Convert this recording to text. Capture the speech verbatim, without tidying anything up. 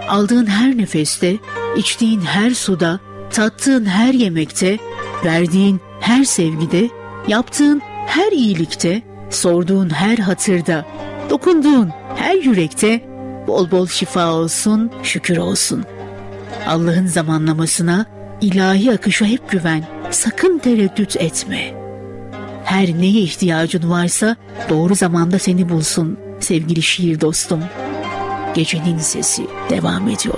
aldığın her nefeste, içtiğin her suda, tattığın her yemekte, verdiğin her sevgide, yaptığın her iyilikte, sorduğun her hatırda, dokunduğun her yürekte bol bol şifa olsun, şükür olsun. Allah'ın zamanlamasına, ilahi akışa hep güven, sakın tereddüt etme. Her neye ihtiyacın varsa doğru zamanda seni bulsun sevgili şiir dostum. Gecenin sesi devam ediyor.